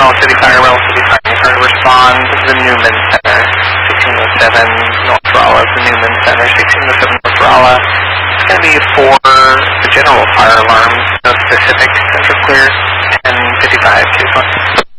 Relic City Fire, Relic City Fire. You heard respond to the Newman Center, 1607 North Rolla, the Newman Center, 1607 North Rolla. It's going to be for the general fire alarms, the specific central clear, 1055 case 1.